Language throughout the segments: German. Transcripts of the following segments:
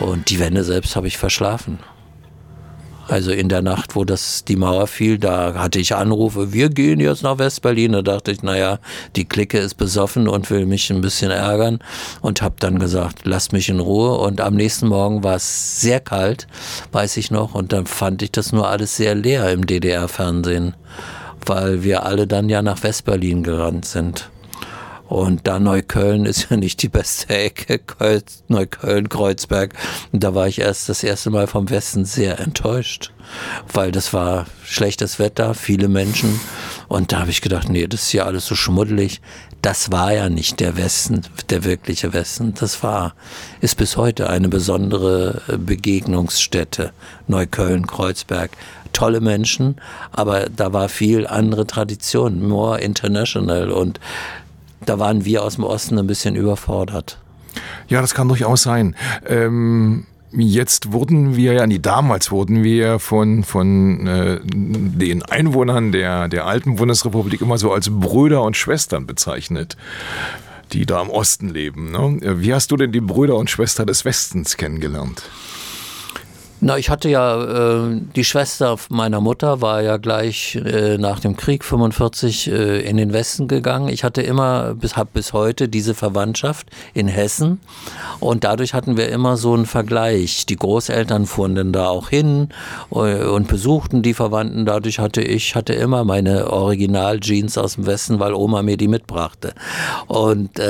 Und die Wende selbst habe ich verschlafen. Also in der Nacht, wo die Mauer fiel, da hatte ich Anrufe, wir gehen jetzt nach West-Berlin. Da dachte ich, naja, die Clique ist besoffen und will mich ein bisschen ärgern und habe dann gesagt, lasst mich in Ruhe. Und am nächsten Morgen war es sehr kalt, weiß ich noch, und dann fand ich das nur alles sehr leer im DDR-Fernsehen, weil wir alle dann ja nach West-Berlin gerannt sind. Und da Neukölln ist ja nicht die beste Ecke, Neukölln, Kreuzberg. Und da war ich das erste Mal vom Westen sehr enttäuscht, weil das war schlechtes Wetter, viele Menschen. Und da habe ich gedacht, nee, das ist ja alles so schmuddelig. Das war ja nicht der Westen, der wirkliche Westen. Ist bis heute eine besondere Begegnungsstätte. Neukölln, Kreuzberg. Tolle Menschen, aber da war viel andere Tradition, more international, und da waren wir aus dem Osten ein bisschen überfordert. Ja, das kann durchaus sein. Damals wurden wir von den Einwohnern der alten Bundesrepublik immer so als Brüder und Schwestern bezeichnet, die da im Osten leben. Ne? Wie hast du denn die Brüder und Schwestern des Westens kennengelernt? Na, ich hatte ja, die Schwester meiner Mutter war ja gleich nach dem Krieg 45 in den Westen gegangen. Ich hatte hab bis heute diese Verwandtschaft in Hessen, und dadurch hatten wir immer so einen Vergleich. Die Großeltern fuhren dann da auch hin und besuchten die Verwandten. Dadurch hatte ich immer meine Original-Jeans aus dem Westen, weil Oma mir die mitbrachte. Und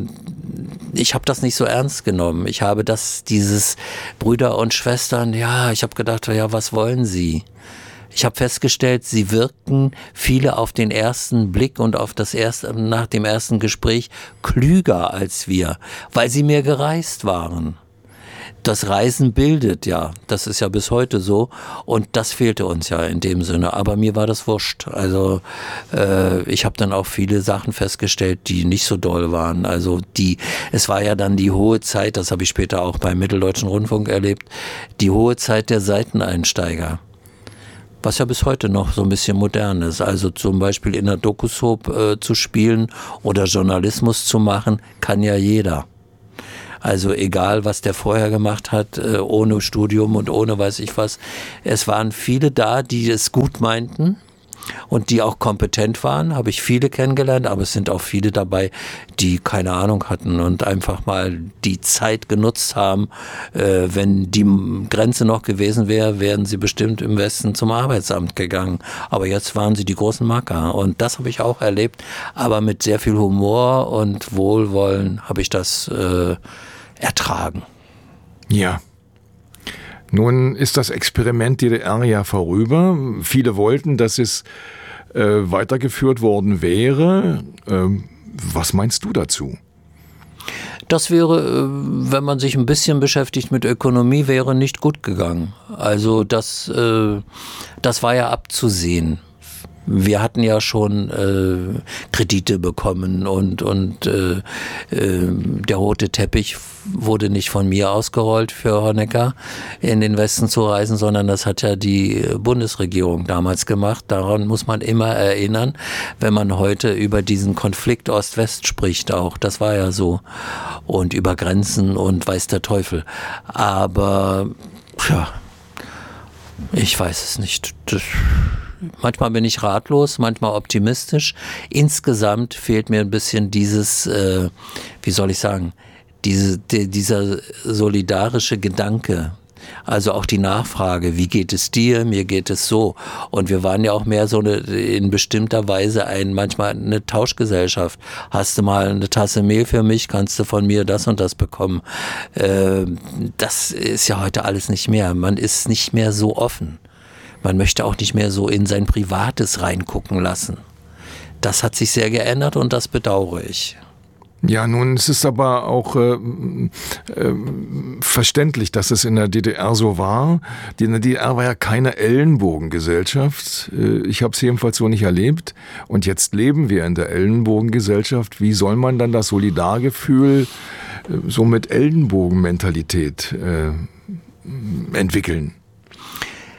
ich habe das nicht so ernst genommen. Ich habe dieses Brüder und Schwestern, ja, ich habe gedacht, ja, was wollen sie? Ich habe festgestellt, sie wirkten viele auf den ersten Blick und nach dem ersten Gespräch klüger als wir, weil sie mehr gereist waren. Das Reisen bildet ja, das ist ja bis heute so, und das fehlte uns ja in dem Sinne, aber mir war das wurscht. Also ich habe dann auch viele Sachen festgestellt, die nicht so doll waren. Also es war ja dann die hohe Zeit, das habe ich später auch beim Mitteldeutschen Rundfunk erlebt, die hohe Zeit der Seiteneinsteiger. Was ja bis heute noch so ein bisschen modern ist. Also zum Beispiel in der Doku-Soap zu spielen oder Journalismus zu machen, kann ja jeder. Also egal, was der vorher gemacht hat, ohne Studium und ohne weiß ich was. Es waren viele da, die es gut meinten und die auch kompetent waren, habe ich viele kennengelernt, aber es sind auch viele dabei, die keine Ahnung hatten und einfach mal die Zeit genutzt haben. Wenn die Grenze noch gewesen wäre, wären sie bestimmt im Westen zum Arbeitsamt gegangen. Aber jetzt waren sie die großen Macker, und das habe ich auch erlebt. Aber mit sehr viel Humor und Wohlwollen habe ich das ertragen. Ja. Nun ist das Experiment DDR ja vorüber. Viele wollten, dass es weitergeführt worden wäre. Was meinst du dazu? Das wäre, wenn man sich ein bisschen beschäftigt mit Ökonomie, wäre nicht gut gegangen. Also das war ja abzusehen. Wir hatten ja schon Kredite bekommen und der rote Teppich wurde nicht von mir ausgerollt für Honecker in den Westen zu reisen, sondern das hat ja die Bundesregierung damals gemacht. Daran muss man immer erinnern, wenn man heute über diesen Konflikt Ost-West spricht auch. Das war ja so. Und über Grenzen und weiß der Teufel. Aber ich weiß es nicht. Manchmal bin ich ratlos, manchmal optimistisch. Insgesamt fehlt mir ein bisschen dieses, wie soll ich sagen, dieser solidarische Gedanke. Also auch die Nachfrage, wie geht es dir, mir geht es so. Und wir waren ja auch mehr so in bestimmter Weise manchmal eine Tauschgesellschaft. Hast du mal eine Tasse Mehl für mich, kannst du von mir das und das bekommen. Das ist ja heute alles nicht mehr. Man ist nicht mehr so offen. Man möchte auch nicht mehr so in sein Privates reingucken lassen. Das hat sich sehr geändert und das bedauere ich. Ja, nun, es ist aber auch verständlich, dass es in der DDR so war. In der DDR war ja keine Ellenbogengesellschaft. Ich habe es jedenfalls so nicht erlebt. Und jetzt leben wir in der Ellenbogengesellschaft. Wie soll man dann das Solidargefühl so mit Ellenbogenmentalität entwickeln?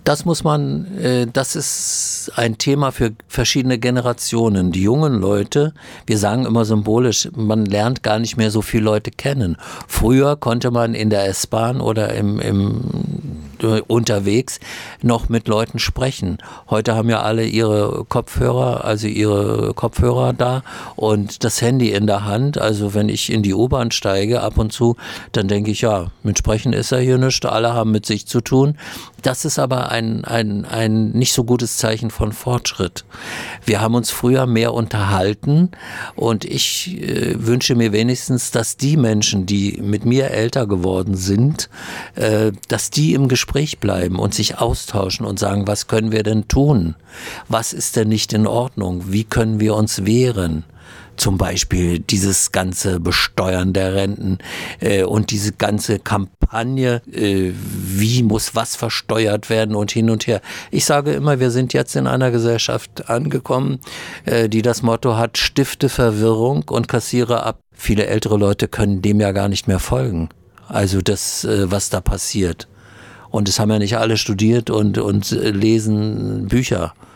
Das muss man, das ist ein Thema für verschiedene Generationen. Die jungen Leute, wir sagen immer symbolisch, man lernt gar nicht mehr so viele Leute kennen. Früher konnte man in der S-Bahn oder unterwegs noch mit Leuten sprechen. Heute haben ja alle ihre Kopfhörer da und das Handy in der Hand. Also wenn ich in die U-Bahn steige ab und zu, dann denke ich, ja, mit Sprechen ist ja hier nichts, alle haben mit sich zu tun. Das ist aber ein nicht so gutes Zeichen von Fortschritt. Wir haben uns früher mehr unterhalten und ich wünsche mir wenigstens, dass die Menschen, die mit mir älter geworden sind, dass die im Gespräch bleiben und sich austauschen und sagen, was können wir denn tun? Was ist denn nicht in Ordnung? Wie können wir uns wehren? Zum Beispiel dieses ganze Besteuern der Renten und diese ganze Kampagne, wie muss was versteuert werden und hin und her. Ich sage immer, wir sind jetzt in einer Gesellschaft angekommen, die das Motto hat, stifte Verwirrung und kassiere ab. Viele ältere Leute können dem ja gar nicht mehr folgen. Also das, was da passiert. Und es haben ja nicht alle studiert und lesen Bücher.